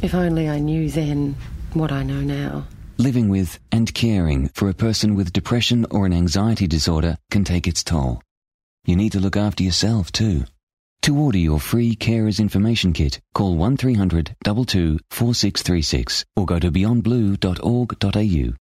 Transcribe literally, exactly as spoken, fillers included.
If only I knew then what I know now. Living with and caring for a person with depression or an anxiety disorder can take its toll. You need to look after yourself too. To order your free Carers Information Kit, call one three hundred, two two, four six three six or go to beyond blue dot org dot a u.